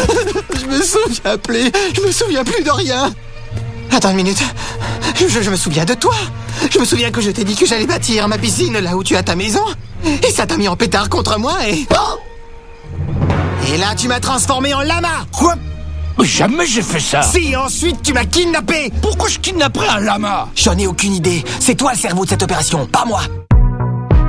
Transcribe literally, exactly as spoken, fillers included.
Je me souviens plus. Je me souviens plus de rien. Attends une minute. Je, je me souviens de toi. Je me souviens que je t'ai dit que j'allais bâtir ma piscine là où tu as ta maison. Et ça t'a mis en pétard contre moi et... Et là, tu m'as transformé en lama. Quoi? Jamais j'ai fait ça. Si, ensuite, tu m'as kidnappé. Pourquoi je kidnapperais un lama? J'en ai aucune idée. C'est toi le cerveau de cette opération, pas moi.